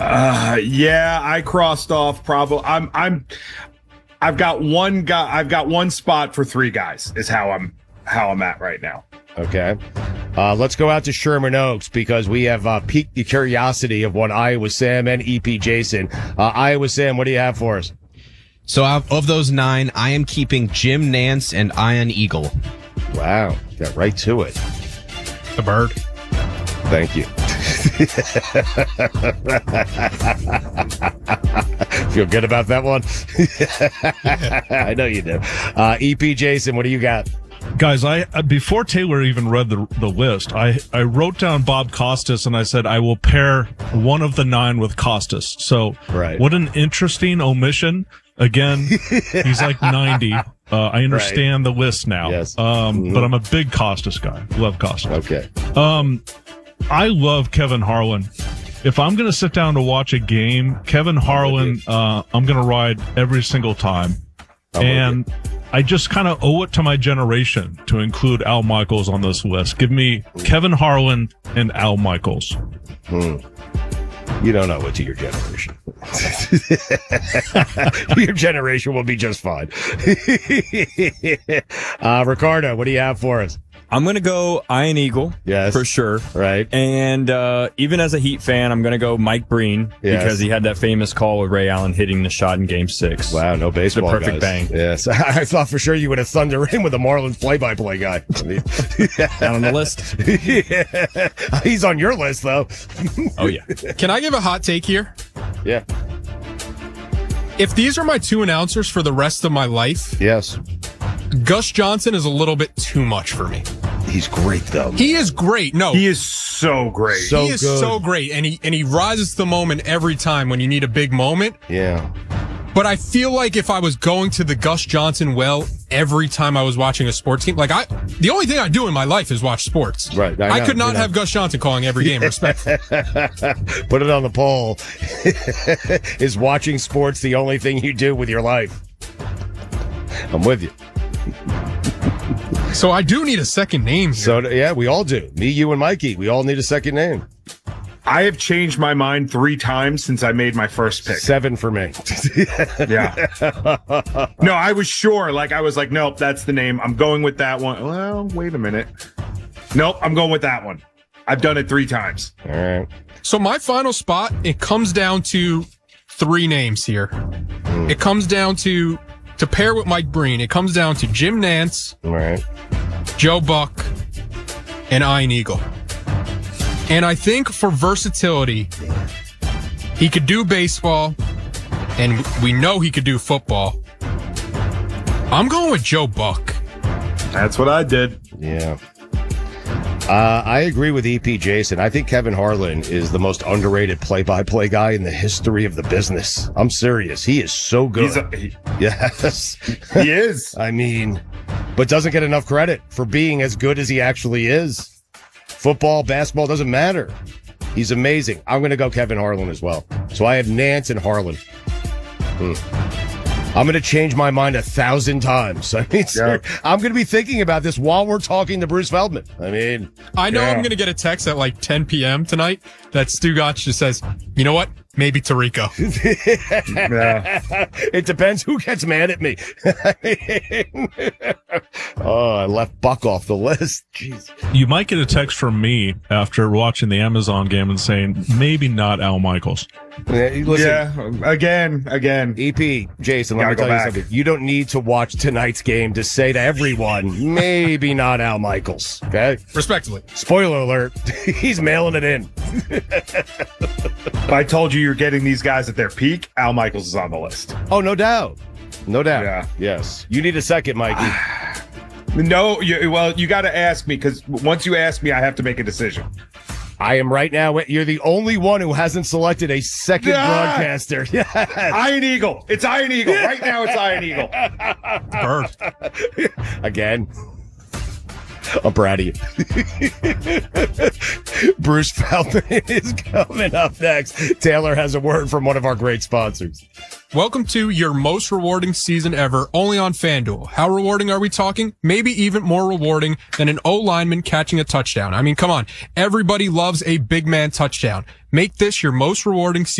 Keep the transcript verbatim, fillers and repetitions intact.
Uh, yeah, I crossed off probably. I'm, I'm, I've got one guy. I've got one spot for three guys. Is how I'm, how I'm at right now. Okay. Uh, let's go out to Sherman Oaks because we have uh, piqued the curiosity of one Iowa Sam and E P Jason. Uh, Iowa Sam, what do you have for us? So of, of those nine, I am keeping Jim Nance and Ian Eagle. Wow. Got right to it. The bird. Thank you. Feel good about that one? I know you do. Uh, E P Jason, what do you got? Guys, I uh, before Taylor even read the the list, I, I wrote down Bob Costas and I said I will pair one of the nine with Costas. So right. What an interesting omission. Again, he's like ninety. Uh, I understand right. the list now. Yes. Um, mm-hmm. But I'm a big Costas guy. Love Costas. Okay. Um, I love Kevin Harlan. If I'm going to sit down to watch a game, Kevin Harlan, uh, I'm going to ride every single time. I'm and I just kind of owe it to my generation to include Al Michaels on this list. Give me Kevin Harlan and Al Michaels. Hmm. You don't know it to your generation. Your generation will be just fine. uh, Ricardo, what do you have for us? I'm going to go Ian Eagle. Yes. For sure. Right. And uh, even as a Heat fan, I'm going to go Mike Breen yes. because he had that famous call with Ray Allen hitting the shot in game six. Wow, no baseball The perfect guys. bang. Yes. I thought for sure you would have thundered in with the Marlins play-by-play guy. I mean, down on the list. Yeah. He's on your list, though. Oh, yeah. Can I give a hot take here? Yeah. If these are my two announcers for the rest of my life, yes, Gus Johnson is a little bit too much for me. He's great, though. He is great. No, he is so great. So he is good. so great, and he and he rises to the moment every time when you need a big moment. Yeah. But I feel like if I was going to the Gus Johnson well every time I was watching a sports game, like I, the only thing I do in my life is watch sports. Right. I, I know, could not you know. have Gus Johnson calling every game. Respectfully. Put it on the poll. Is watching sports the only thing you do with your life? I'm with you. So I do need a second name here. So yeah, we all do. Me, you, and Mikey. We all need a second name. I have changed my mind three times since I made my first pick. Seven for me. Yeah. No, I was sure. Like, I was like, nope, that's the name. I'm going with that one. Well, wait a minute. Nope, I'm going with that one. I've done it three times. All right. So my final spot, it comes down to three names here. Mm. It comes down to, to pair with Mike Breen, it comes down to Jim Nance, all right, Joe Buck, and Ian Eagle. And I think for versatility, he could do baseball, and we know he could do football. I'm going with Joe Buck. That's what I did. Yeah. Uh, I agree with E P Jason. I think Kevin Harlan is the most underrated play-by-play guy in the history of the business. I'm serious. He is so good. He's a, he, yes. He is. I mean, but doesn't get enough credit for being as good as he actually is. Football, basketball, doesn't matter. He's amazing. I'm going to go Kevin Harlan as well. So I have Nance and Harlan. Hmm. I'm going to change my mind a thousand times. I mean, yeah. I'm going to be thinking about this while we're talking to Bruce Feldman. I mean, I know yeah. I'm going to get a text at like ten p.m. tonight that Stugotz just says, you know what? Maybe Tirico. Yeah. It depends who gets mad at me. Oh, I left Buck off the list. Jeez. You might get a text from me after watching the Amazon game and saying, maybe not Al Michaels. Listen, yeah, again, again. E P, Jason, let me tell back. you something. You don't need to watch tonight's game to say to everyone, maybe not Al Michaels. Okay? Respectfully. Spoiler alert. He's mailing it in. If I told you you're getting these guys at their peak, Al Michaels is on the list. Oh, no doubt. No doubt. Yeah. Yes. You need a second, Mikey. No, you, well, you got to ask me, because once you ask me, I have to make a decision. I am right now. You're the only one who hasn't selected a second yeah. broadcaster. Yes. Ian Eagle. It's Ian Eagle. Right now, it's Ian Eagle. Bird. Again. I'm proud of you. Bruce Feldman is coming up next. Taylor has a word from one of our great sponsors. Welcome to your most rewarding season ever, only on FanDuel. How rewarding are we talking? Maybe even more rewarding than an O-lineman catching a touchdown. I mean, come on. Everybody loves a big man touchdown. Make this your most rewarding season.